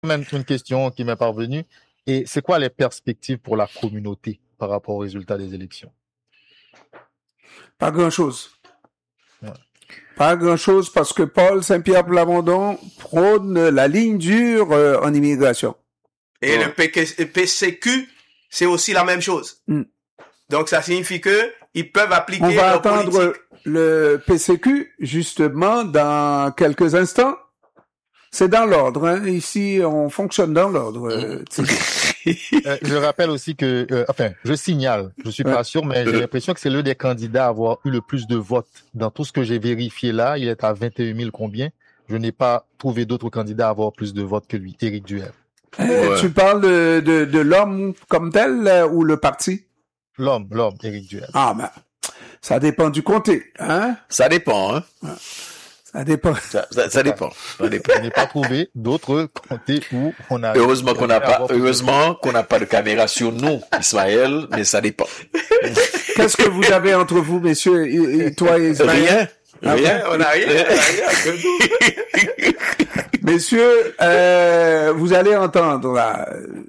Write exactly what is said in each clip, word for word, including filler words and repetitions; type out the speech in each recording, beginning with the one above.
Même une question qui m'est parvenue. Et c'est quoi les perspectives pour la communauté par rapport aux résultats des élections? Pas grand-chose. Ouais. Pas grand-chose parce que Paul Saint-Pierre Plamondon prône la ligne dure euh, en immigration. Et ouais. le P C Q, c'est aussi la même chose. Mm. Donc, ça signifie que ils peuvent appliquer On va leur attendre politique. le P C Q, justement, dans quelques instants. C'est dans l'ordre. Hein. Ici, on fonctionne dans l'ordre. Euh, euh, je rappelle aussi que, euh, enfin, je signale, je suis ouais. pas sûr, mais j'ai l'impression que c'est l'un des candidats à avoir eu le plus de votes. Dans tout ce que j'ai vérifié là, il est à vingt et un mille combien. Je n'ai pas trouvé d'autres candidats à avoir plus de votes que lui, Éric Duhem. Euh, ouais. Tu parles de, de, de l'homme comme tel euh, ou le parti? L'homme, l'homme, Éric Duhem. Ah, ben, ça dépend du comté, hein? Ça dépend, hein? Ouais. Ça dépend. Ça, ça, ça dépend. Ça dépend. Je n'ai pas trouvé d'autres comtés où on a. Heureusement qu'on n'a pas, heureusement qu'on n'a pas de caméra sur nous, Ismaël, mais ça dépend. Qu'est-ce que vous avez entre vous, messieurs, et, et toi et Ismaël? Rien. Rien. On n'a rien. On n'a rien. Messieurs, euh, vous allez entendre là.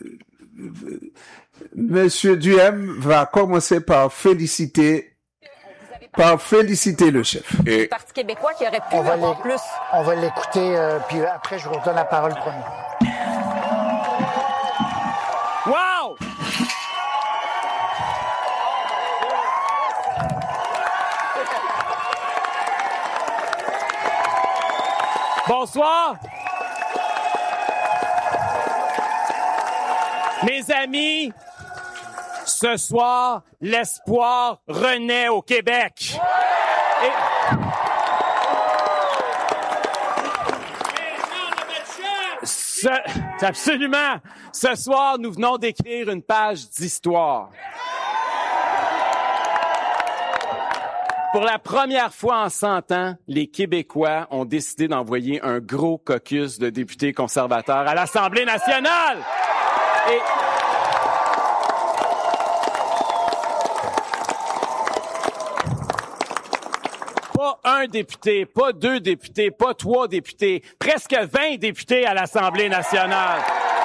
Monsieur Duhem va commencer par féliciter par féliciter le chef. Le Parti québécois qui aurait pu on avoir plus. On va l'écouter, euh, puis après, je vous redonne la parole premier. Wow! Bonsoir! Mes amis, ce soir, l'espoir renaît au Québec. Et... Ce... Absolument. Ce soir, nous venons d'écrire une page d'histoire. Pour la première fois en cent ans, les Québécois ont décidé d'envoyer un gros caucus de députés conservateurs à l'Assemblée nationale. Et... Pas un député, pas deux députés, pas trois députés, presque vingt députés à l'Assemblée nationale.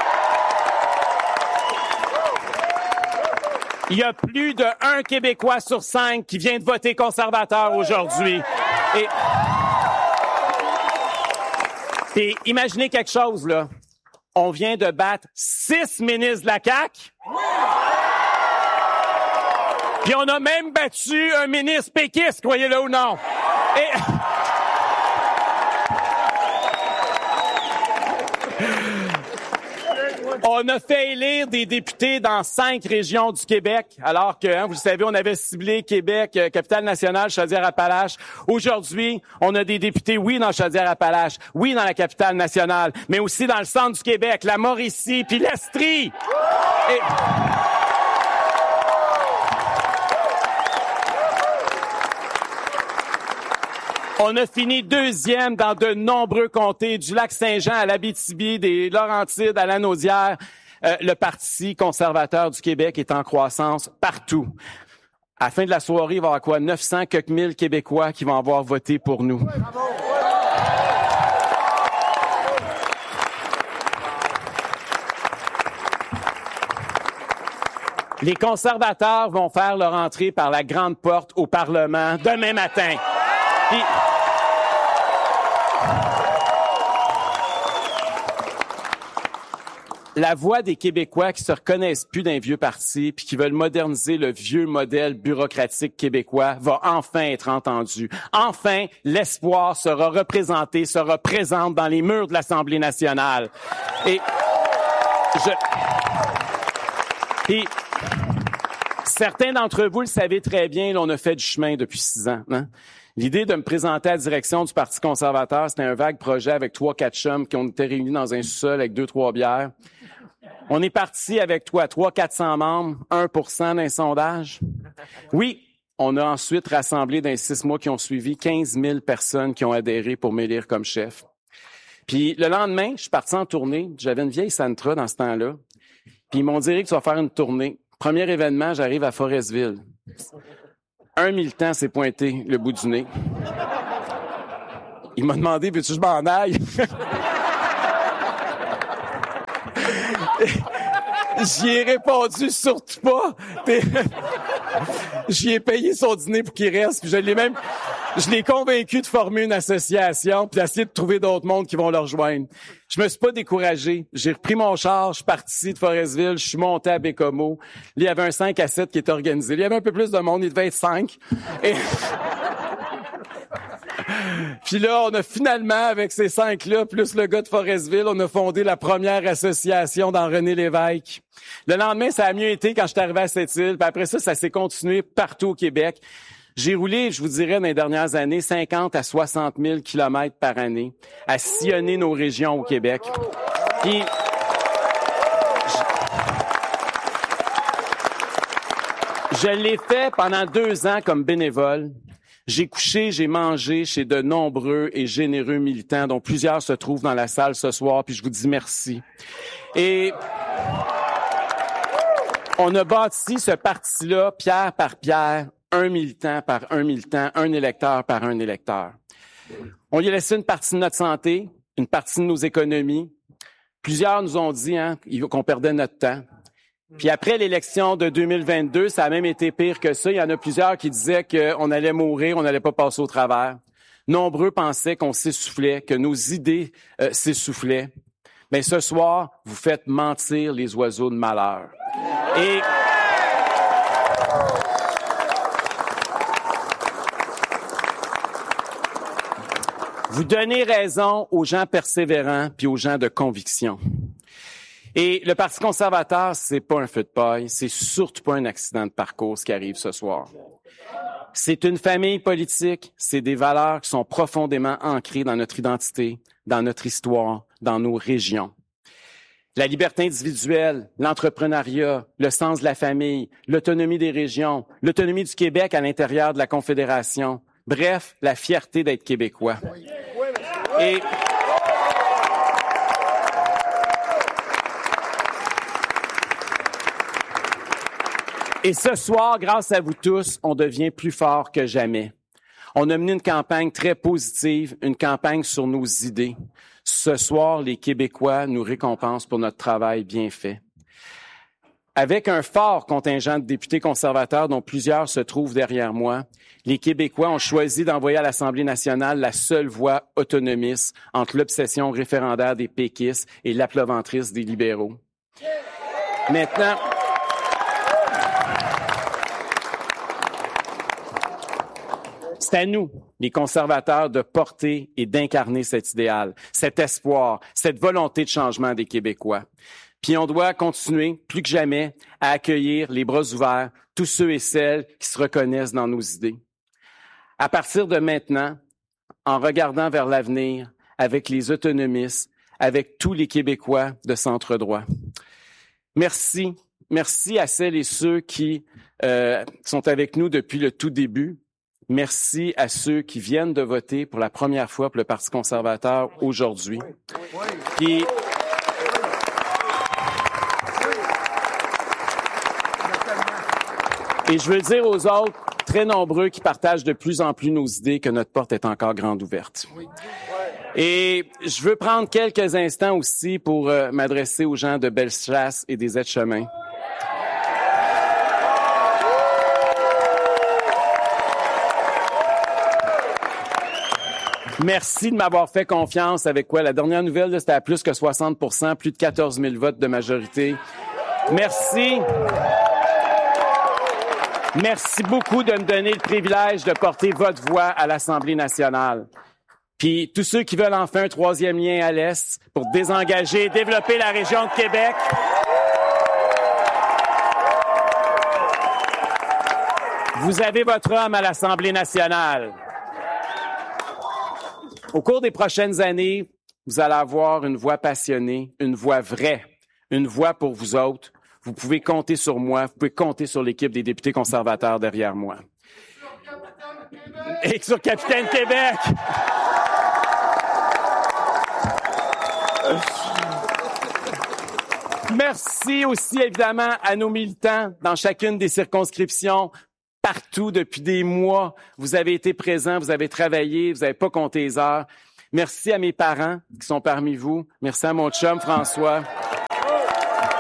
Il y a plus de un Québécois sur cinq qui vient de voter conservateur aujourd'hui. Et, et imaginez quelque chose, là. On vient de battre six ministres de la C A Q. Puis on a même battu un ministre péquiste, croyez-le ou non. Et... On a fait élire des députés dans cinq régions du Québec, alors que, hein, vous le savez, on avait ciblé Québec, euh, capitale-nationale, Chaudière-Appalaches. Aujourd'hui, on a des députés, oui, dans Chaudière-Appalaches, oui, dans la capitale-nationale, mais aussi dans le centre du Québec, la Mauricie, puis l'Estrie. Et... On a fini deuxième dans de nombreux comtés, du Lac-Saint-Jean à l'Abitibi, des Laurentides à la Naudière. Euh, le Parti conservateur du Québec est en croissance partout. À la fin de la soirée, il va y avoir quoi? neuf cents quelques mille Québécois qui vont avoir voté pour nous. Ouais, bravo. Les conservateurs vont faire leur entrée par la grande porte au Parlement demain matin. Puis, la voix des Québécois qui se reconnaissent plus d'un vieux parti puis qui veulent moderniser le vieux modèle bureaucratique québécois va enfin être entendue. Enfin, l'espoir sera représenté, sera présente dans les murs de l'Assemblée nationale. Et je... Puis, certains d'entre vous le savez très bien, là, on a fait du chemin depuis six ans. Hein? L'idée de me présenter à la direction du Parti conservateur, c'était un vague projet avec trois, quatre chums qui ont été réunis dans un sous-sol avec deux, trois bières. On est parti avec toi, trois, quatre cents membres, un pour cent d'un sondage. Oui, on a ensuite rassemblé dans les six mois qui ont suivi quinze mille personnes qui ont adhéré pour m'élire comme chef. Puis le lendemain, je suis parti en tournée. J'avais une vieille Sentra dans ce temps-là. Puis ils m'ont dit, Éric, tu vas faire une tournée. Premier événement, j'arrive à Forestville. Un militant s'est pointé le bout du nez. Il m'a demandé, veux-tu que je m'en aille? J'y ai répondu surtout pas. Puis, j'y ai payé son dîner pour qu'il reste. Puis je l'ai même, je l'ai convaincu de former une association puis d'essayer de trouver d'autres mondes qui vont le rejoindre. Je me suis pas découragé. J'ai repris mon char, je suis parti de Forestville, je suis monté à Bécomo. Là, il y avait un cinq à sept qui était organisé. Là, il y avait un peu plus de monde, il devait être cinq. Et... Puis là, on a finalement, avec ces cinq-là, plus le gars de Forestville, on a fondé la première association dans René Lévesque. Le lendemain, ça a mieux été quand je suis arrivé à Sept-Îles. Puis après ça, ça s'est continué partout au Québec. J'ai roulé, je vous dirais, dans les dernières années, cinquante à soixante mille kilomètres par année à sillonner nos régions au Québec. Puis... Je, je l'ai fait pendant deux ans comme bénévole. J'ai couché, j'ai mangé chez de nombreux et généreux militants, dont plusieurs se trouvent dans la salle ce soir, puis je vous dis merci. Et on a bâti ce parti-là, pierre par pierre, un militant par un militant, un électeur par un électeur. On lui a laissé une partie de notre santé, une partie de nos économies. Plusieurs nous ont dit hein, qu'on perdait notre temps. Puis après l'élection de deux mille vingt-deux, ça a même été pire que ça. Il y en a plusieurs qui disaient qu'on allait mourir, on n'allait pas passer au travers. Nombreux pensaient qu'on s'essoufflait, que nos idées euh, s'essoufflaient. Mais ce soir, vous faites mentir les oiseaux de malheur. Et vous donnez raison aux gens persévérants puis aux gens de conviction. Et le Parti conservateur, c'est pas un feu de paille, c'est surtout pas un accident de parcours ce qui arrive ce soir. C'est une famille politique, c'est des valeurs qui sont profondément ancrées dans notre identité, dans notre histoire, dans nos régions. La liberté individuelle, l'entrepreneuriat, le sens de la famille, l'autonomie des régions, l'autonomie du Québec à l'intérieur de la Confédération. Bref, la fierté d'être québécois. Et Et ce soir, grâce à vous tous, on devient plus fort que jamais. On a mené une campagne très positive, une campagne sur nos idées. Ce soir, les Québécois nous récompensent pour notre travail bien fait. Avec un fort contingent de députés conservateurs dont plusieurs se trouvent derrière moi, les Québécois ont choisi d'envoyer à l'Assemblée nationale la seule voie autonomiste entre l'obsession référendaire des péquistes et l'appleventrice des libéraux. Maintenant... C'est à nous, les conservateurs, de porter et d'incarner cet idéal, cet espoir, cette volonté de changement des Québécois. Puis on doit continuer, plus que jamais, à accueillir les bras ouverts tous ceux et celles qui se reconnaissent dans nos idées. À partir de maintenant, en regardant vers l'avenir, avec les autonomistes, avec tous les Québécois de centre droit. Merci, merci à celles et ceux qui euh, sont avec nous depuis le tout début. Merci à ceux qui viennent de voter pour la première fois pour le Parti conservateur aujourd'hui. Puis, et je veux dire aux autres, très nombreux qui partagent de plus en plus nos idées, que notre porte est encore grande ouverte. Et je veux prendre quelques instants aussi pour euh, m'adresser aux gens de Bellechasse et des Aides-Chemins. Merci de m'avoir fait confiance avec quoi? La dernière nouvelle, là, c'était à plus que soixante pour cent, plus de quatorze mille votes de majorité. Merci. Merci beaucoup de me donner le privilège de porter votre voix à l'Assemblée nationale. Puis tous ceux qui veulent enfin un troisième lien à l'Est pour désengager et développer la région de Québec. Vous avez votre homme à l'Assemblée nationale. Au cours des prochaines années, vous allez avoir une voix passionnée, une voix vraie, une voix pour vous autres. Vous pouvez compter sur moi, vous pouvez compter sur l'équipe des députés conservateurs derrière moi. Et sur Capitaine Québec! Merci aussi, évidemment, à nos militants dans chacune des circonscriptions. Partout depuis des mois, vous avez été présents, vous avez travaillé, vous n'avez pas compté les heures. Merci à mes parents qui sont parmi vous. Merci à mon chum François.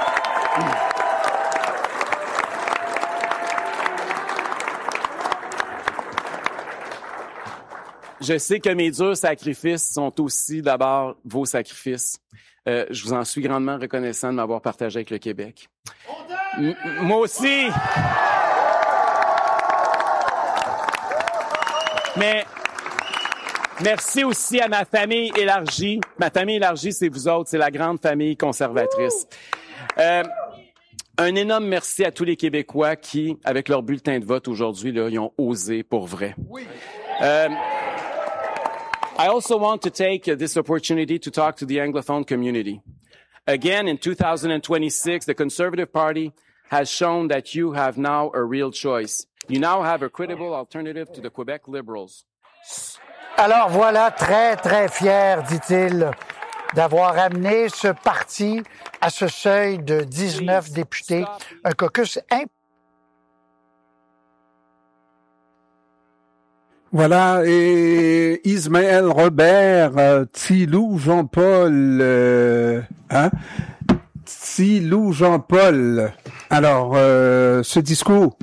je sais que mes durs sacrifices sont aussi d'abord vos sacrifices. Euh, je vous en suis grandement reconnaissant de m'avoir partagé avec le Québec. M- moi aussi. Mais merci aussi à ma famille élargie. Ma famille élargie, c'est vous autres, c'est la grande famille conservatrice. Euh, un énorme merci à tous les Québécois qui, avec leur bulletin de vote aujourd'hui, là, ils ont osé pour vrai. Euh, I also want to take this opportunity to talk to the Anglophone community. Again, in two thousand twenty-six, the Conservative Party has shown that you have now a real choice. You now have a credible alternative to the Quebec Liberals. Alors voilà, très, très fier, dit-il, d'avoir amené ce parti à ce seuil de dix-neuf députés, un caucus important. Voilà, et Ismaël Robert, euh, Tilou Jean-Paul, euh, hein? Tilou Jean-Paul. Alors, euh, ce discours.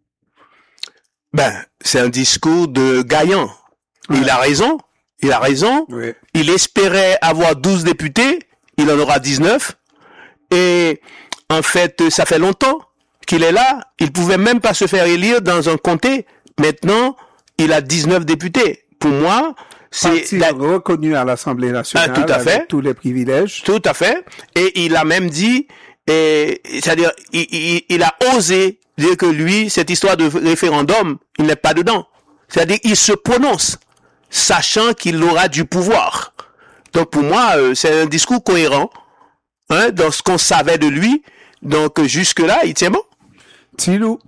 Ben, c'est un discours de gagnant. Ouais. Il a raison. Il a raison. Oui. Il espérait avoir douze députés. Il en aura dix-neuf. Et, en fait, ça fait longtemps qu'il est là. Il pouvait même pas se faire élire dans un comté. Maintenant, il a dix-neuf députés. Pour moi, c'est Parti la... reconnu à l'Assemblée nationale, ah, tout à fait. Avec tous les privilèges. Tout à fait. Et il a même dit, et, c'est-à-dire, il, il, il a osé dire que lui, cette histoire de référendum, il n'est pas dedans. C'est-à-dire, il se prononce, sachant qu'il aura du pouvoir. Donc, pour moi, euh, c'est un discours cohérent, hein, dans ce qu'on savait de lui. Donc, jusque-là, il tient bon. Tilou.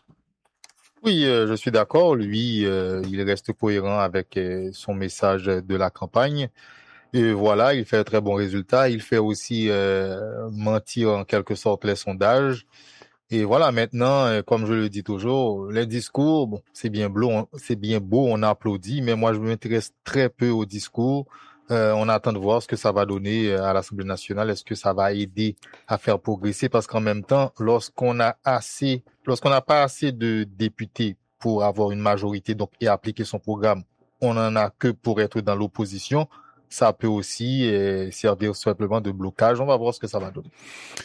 Oui, euh, je suis d'accord. Lui, euh, il reste cohérent avec euh, son message de la campagne. Et voilà, il fait un très bon résultat. Il fait aussi euh, mentir en quelque sorte les sondages. Et voilà, maintenant, euh, comme je le dis toujours, les discours, bon, c'est bien beau, on, c'est bien beau, on applaudit, mais moi, je m'intéresse très peu aux discours. Euh, on attend de voir ce que ça va donner à l'Assemblée nationale. Est-ce que ça va aider à faire progresser? Parce qu'en même temps, lorsqu'on a assez, lorsqu'on n'a pas assez de députés pour avoir une majorité, donc, et appliquer son programme, on n'en a que pour être dans l'opposition. Ça peut aussi euh, servir simplement de blocage. On va voir ce que ça va donner.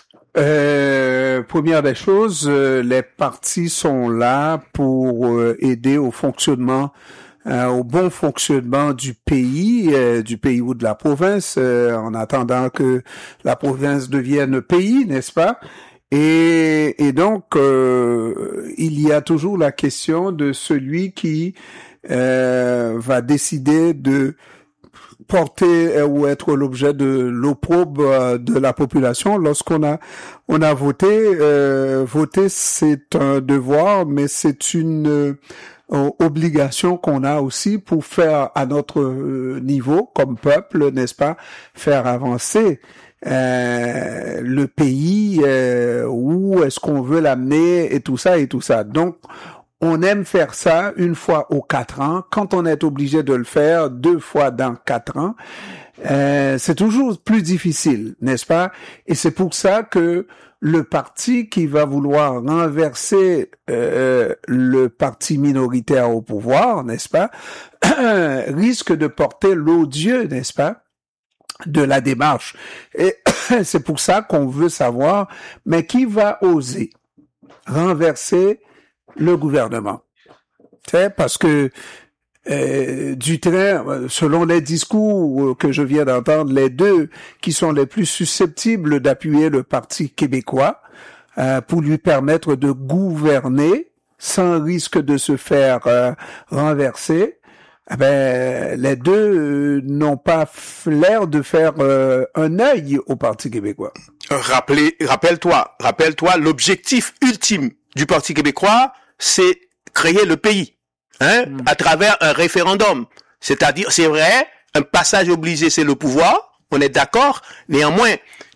Euh, première des choses, euh, les partis sont là pour euh, aider au fonctionnement Euh, au bon fonctionnement du pays, euh, du pays ou de la province, euh, en attendant que la province devienne pays, n'est-ce pas? Et, et donc, euh, il y a toujours la question de celui qui euh, va décider de porter euh, ou être l'objet de l'opprobre euh, de la population. Lorsqu'on a on a voté, euh, voter c'est un devoir, mais c'est une euh, obligation qu'on a aussi pour faire à notre niveau comme peuple, n'est-ce pas, faire avancer euh, le pays, euh, où est-ce qu'on veut l'amener et tout ça et tout ça. Donc, on aime faire ça une fois aux quatre ans. Quand on est obligé de le faire deux fois dans quatre ans, euh, c'est toujours plus difficile, n'est-ce pas? Et c'est pour ça que le parti qui va vouloir renverser euh, le parti minoritaire au pouvoir, n'est-ce pas, risque de porter l'odieux, n'est-ce pas, de la démarche. Et c'est pour ça qu'on veut savoir, mais qui va oser renverser le gouvernement? C'est parce que Euh, du train, selon les discours que je viens d'entendre, les deux qui sont les plus susceptibles d'appuyer le Parti québécois euh, pour lui permettre de gouverner sans risque de se faire euh, renverser, eh ben, les deux euh, n'ont pas l'air de faire euh, un œil au Parti québécois. Rappelez, rappelle-toi, rappelle-toi, l'objectif ultime du Parti québécois, c'est créer le pays. Hein, mmh. À travers un référendum. C'est-à-dire, c'est vrai, un passage obligé, c'est le pouvoir, on est d'accord, néanmoins,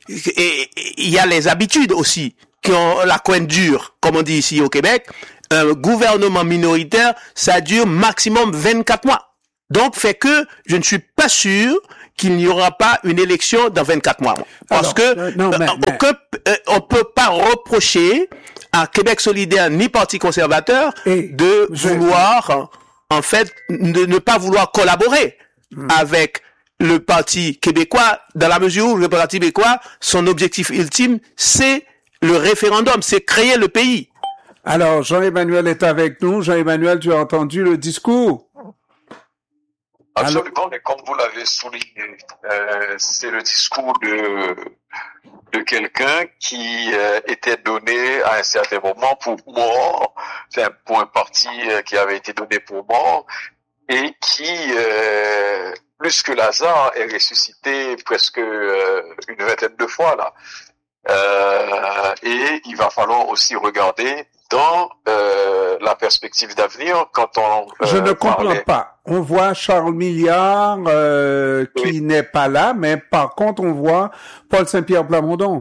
il y a les habitudes aussi, qui ont la coine dure, comme on dit ici au Québec. Un gouvernement minoritaire, ça dure maximum vingt-quatre mois. Donc, fait que je ne suis pas sûr qu'il n'y aura pas une élection dans vingt-quatre mois. Parce Alors, que euh, non, mais, mais... Aucun, euh, on peut pas reprocher à Québec solidaire ni Parti conservateur et de je... vouloir en fait, de ne pas vouloir collaborer mmh. avec le Parti québécois, dans la mesure où le Parti québécois, son objectif ultime, c'est le référendum, c'est créer le pays. Alors, Jean-Emmanuel est avec nous. Jean-Emmanuel, tu as entendu le discours? Absolument, Alors... mais comme vous l'avez souligné, euh, c'est le discours de de quelqu'un qui euh, était donné à un certain moment pour mort, enfin, pour un parti euh, qui avait été donné pour mort, et qui, euh, plus que Lazare, est ressuscité presque euh, une vingtaine de fois là. Euh, et il va falloir aussi regarder dans euh, la perspective d'avenir quand on euh, je ne comprends parlait... pas. On voit Charles Milliard euh, qui oui. n'est pas là, mais par contre on voit Paul Saint-Pierre Plamondon.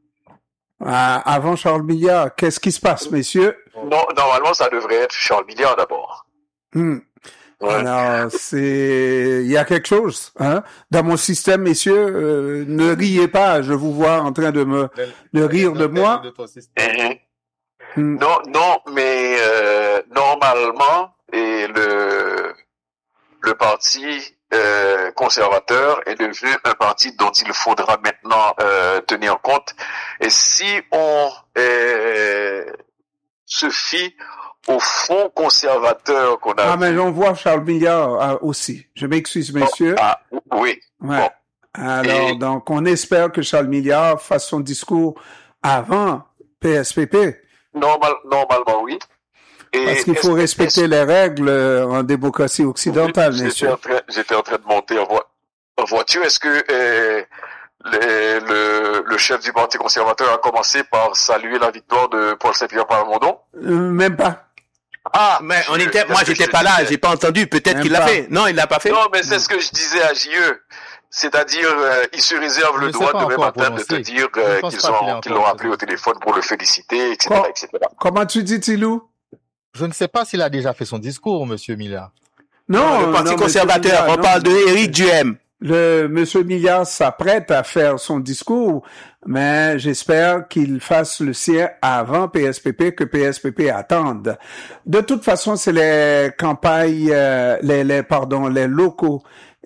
Ah, avant Charles Milliard, qu'est-ce qui se passe, messieurs? Non, normalement ça devrait être Charles Milliard d'abord. Hmm. Ouais. Alors, c'est, il y a quelque chose, hein. Dans mon système, messieurs, euh, ne riez pas, je vous vois en train de me, de rire de moi. Mm-hmm. Mm. Non, non, mais euh, normalement, et le le parti euh, conservateur est devenu un parti dont il faudra maintenant euh, tenir compte. Et si on euh, se fie au front conservateur qu'on a... Ah, mais on voit Charles Milliard ah, aussi. Je m'excuse, messieurs. Oh, ah, oui. Ouais. Bon. Alors, Et... donc, on espère que Charles Milliard fasse son discours avant P S P P. Normal, normalement, oui. Et Parce qu'il faut respecter les règles en démocratie occidentale, j'étais messieurs. En train, j'étais en train de monter en, vo- en voiture. Est-ce que euh, les, le, le chef du Parti conservateur a commencé par saluer la victoire de Paul Saint-Pierre Plamondon? Euh, même pas. Ah, mais on était, moi j'étais pas là, j'ai pas entendu, peut-être Même qu'il l'a pas. fait. Non, il l'a pas fait. Non, mais c'est ce que je disais à J E. C'est-à-dire, euh, il se réserve Je le ne sais droit pas demain encore matin de te prononcé. dire Je ne euh, pense qu'ils pas qu'il ait ont, encore qu'ils l'ont appelé prononcé. au téléphone pour le féliciter, et cetera, Com- et cetera. Comment tu dis, Tilou? Je ne sais pas s'il a déjà fait son discours, monsieur Millard. Non, le Parti non, conservateur, Milliard, on non. parle de Éric Duhem. Le Monsieur Milliard s'apprête à faire son discours, mais j'espère qu'il fasse le sien avant P S P P, que P S P P attende. De toute façon, c'est les campagnes, euh, les, les, pardon, les locaux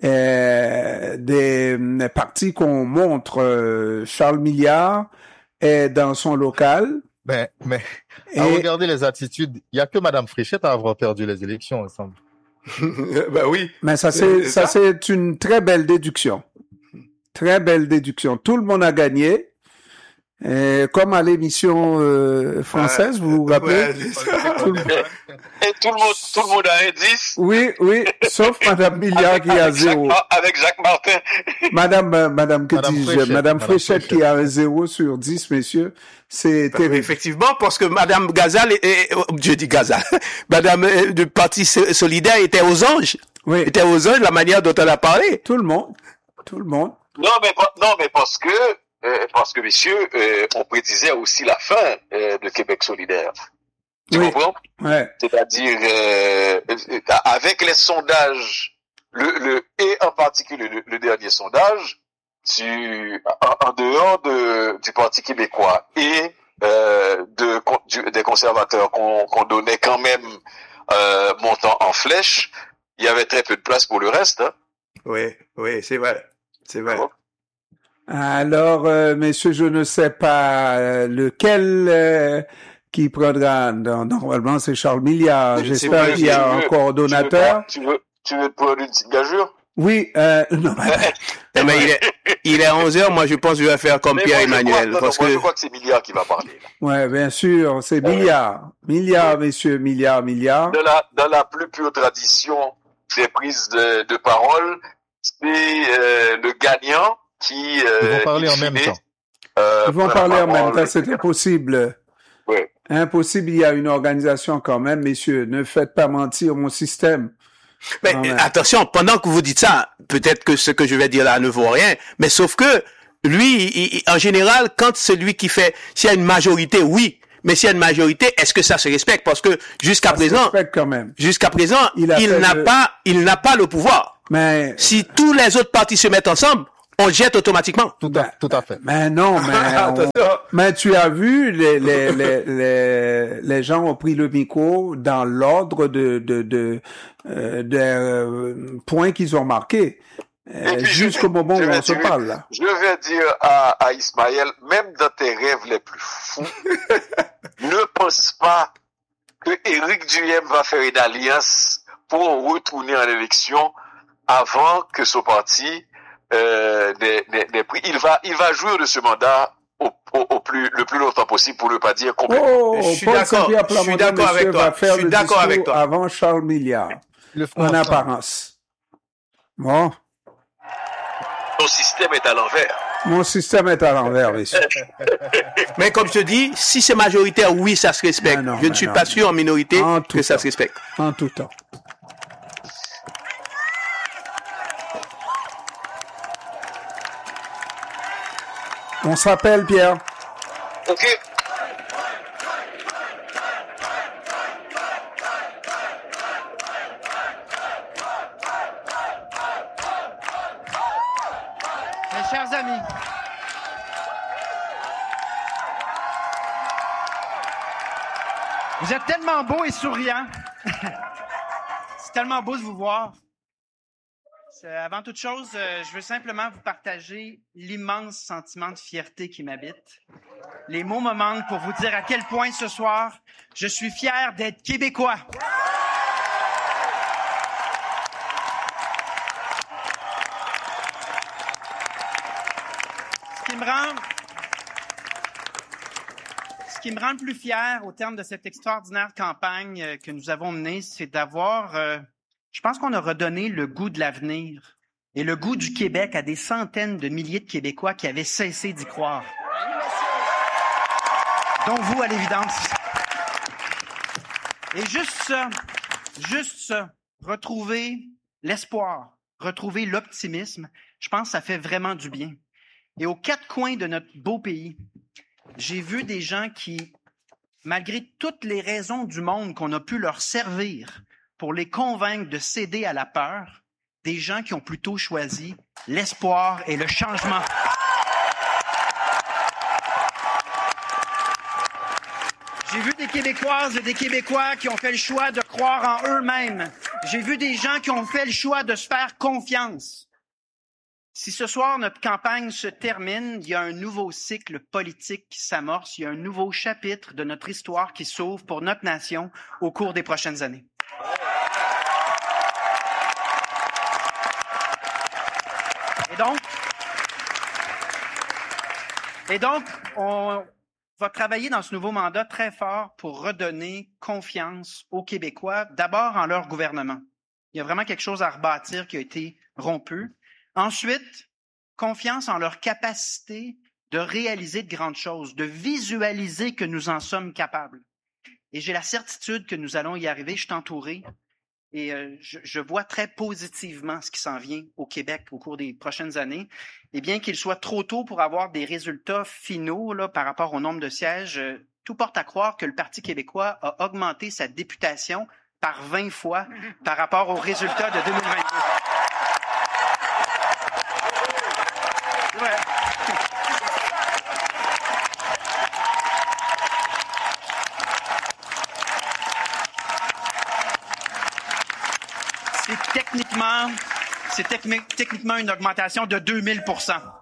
euh, des, des partis qu'on montre. Euh, Charles Milliard est dans son local. Ben, mais Et- à regarder les attitudes, il y a que Madame Fréchette à avoir perdu les élections, il me semble. Ben oui. Mais ça, c'est, C'est ça, ça. c'est une très belle déduction. Très belle déduction. Tout le monde a gagné. Et comme à l'émission euh, française, vous vous rappelez? Ouais, c'est ça. Tout le- Et tout le monde, tout le monde a un dix. Oui, oui, sauf Madame Milliard Avec, qui a avec, Jacques, zéro. Mar- avec Jacques Martin. Madame, euh, Madame, que Madame dis-je? Fréchette, Madame Madame Fréchette Fréchette. qui a un zéro sur dix, messieurs. C'est Ben, terrible. effectivement, parce que Madame Gazal, est, est- oh, je dis Gazal, Madame euh, du Parti so- solidaire était aux anges. Oui, Était aux anges la manière dont elle a parlé. tout le monde. Tout le monde. Non, mais, pas- non, mais parce que, euh, parce que, messieurs, euh, on prédisait aussi la fin euh, de Québec solidaire. Tu Oui. comprends? Ouais. C'est-à-dire, euh, euh, avec les sondages, le, le, et en particulier le, le dernier sondage, tu, en, en dehors de, du Parti québécois et euh, de, du, des conservateurs qu'on qu'on donnait quand même euh, montant en flèche, il y avait très peu de place pour le reste. Hein. Oui, oui, c'est vrai. C'est vrai. Alors, euh, messieurs, je ne sais pas euh, lequel euh, qui prendra. Non, normalement, c'est Charles Milliard. Tu- J'espère tu veux- qu'il y a tu un veux- coordonnateur. Tu veux, tu veux, tu veux te prendre une petite gageure? Oui, euh, non, mais, Eh ben, il est, il est onze heures, moi je pense que je vais faire comme Mais Pierre moi, je Emmanuel. crois- non, non, parce moi, que je crois que c'est Milliard qui va parler. Là. ouais, bien sûr, c'est Milliard. Milliard, messieurs, Milliard, Milliard. Dans la, dans la plus pure tradition des prises de, de parole, c'est euh, le gagnant qui... Euh, Ils vont parler in en même fine, temps. euh, Ils vont prend la parler en même parole, temps, c'est et cetera. impossible. Ouais. Impossible, il y a une organisation quand même, messieurs. Ne faites pas mentir mon système. mais, Ah ouais. attention, pendant que vous dites ça, peut-être que ce que je vais dire là ne vaut rien, mais sauf que lui, il- il- en général, quand celui qui fait, s'il y a une majorité, oui, mais s'il y a une majorité, est-ce que ça se respecte? Parce que jusqu'à Ça se présent, respecte quand même. jusqu'à présent, Il il, a fait n'a le- pas, il n'a pas le pouvoir. Mais Si tous les autres partis se mettent ensemble, on jette automatiquement. Tout à, tout à fait. Mais non, mais, on, mais tu as vu, les, les, les, les, les gens ont pris le micro dans l'ordre de, de, de, euh, de euh, points qu'ils ont marqués. Euh, jusqu'au moment où on se parle, là. Je vais dire à, à Ismaël, même dans tes rêves les plus fous, ne pense pas que Éric Duhem va faire une alliance pour retourner en élection avant que son parti euh, n'ait, n'ait pris. Il va, il va jouir de ce mandat au, au, au plus, le plus longtemps possible, pour ne pas dire complètement. Oh, je suis Paul d'accord, je suis d'accord avec toi. Je suis d'accord avec toi. Avant Charles Milliard, en apparence. Bon. Ton système est à l'envers. Mon système est à l'envers, messieurs. Mais comme je te dis, si c'est majoritaire, oui, ça se respecte. Non, non, je ne suis non, pas non. sûr en minorité En que tout ça temps. se respecte. En tout temps. On s'appelle, Pierre. OK. Mes chers amis, vous êtes tellement beaux et souriants. C'est tellement beau de vous voir. C'est- Avant toute chose, euh, je veux simplement vous partager l'immense sentiment de fierté qui m'habite. Les mots me manquent pour vous dire à quel point ce soir, je suis fier d'être Québécois. Ce qui me rend, ce qui me rend le plus fier au terme de cette extraordinaire campagne euh, que nous avons menée, c'est d'avoir, euh, je pense qu'on a redonné le goût de l'avenir et le goût du Québec à des centaines de milliers de Québécois qui avaient cessé d'y croire. Dont vous, à l'évidence. Et juste ça, juste ça, retrouver l'espoir, retrouver l'optimisme, je pense que ça fait vraiment du bien. Et aux quatre coins de notre beau pays, j'ai vu des gens qui, malgré toutes les raisons du monde qu'on a pu leur servir pour les convaincre de céder à la peur, des gens qui ont plutôt choisi l'espoir et le changement. J'ai vu des Québécoises et des Québécois qui ont fait le choix de croire en eux-mêmes. J'ai vu des gens qui ont fait le choix de se faire confiance. Si ce soir notre campagne se termine, il y a un nouveau cycle politique qui s'amorce, il y a un nouveau chapitre de notre histoire qui s'ouvre pour notre nation au cours des prochaines années. Et donc, et donc, on va travailler dans ce nouveau mandat très fort pour redonner confiance aux Québécois, d'abord en leur gouvernement. Il y a vraiment quelque chose à rebâtir qui a été rompu. Ensuite, confiance en leur capacité de réaliser de grandes choses, de visualiser que nous en sommes capables. Et j'ai la certitude que nous allons y arriver. Je suis entouré et euh, je, je vois très positivement ce qui s'en vient au Québec au cours des prochaines années. Et bien qu'il soit trop tôt pour avoir des résultats finaux là, par rapport au nombre de sièges, euh, tout porte à croire que le Parti québécois a augmenté sa députation par vingt fois par rapport aux résultats de deux mille vingt-deux. Ouais. C'est techniquement, c'est techni- techniquement une augmentation de deux mille pour cent.